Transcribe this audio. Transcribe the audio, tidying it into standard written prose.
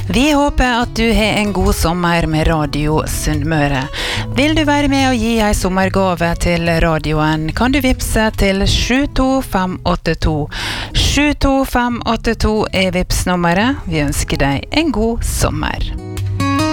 Vi håper at du har en god sommer med Radio Sunnmøre. Vil du være med og gi en sommergave til radioen, kan du vipse til 72582. 72582 er vipsnummeret. Vi ønsker deg en god sommer.